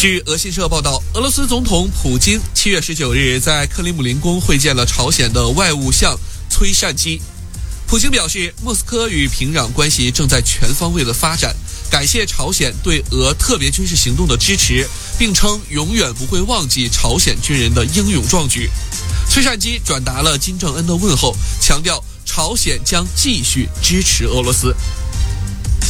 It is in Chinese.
据俄新社报道，俄罗斯总统普京7月19日在克里姆林宫会见了朝鲜的外务相崔善基。普京表示，莫斯科与平壤关系正在全方位的发展，感谢朝鲜对俄特别军事行动的支持，并称永远不会忘记朝鲜军人的英勇壮举。崔善基转达了金正恩的问候，强调朝鲜将继续支持俄罗斯。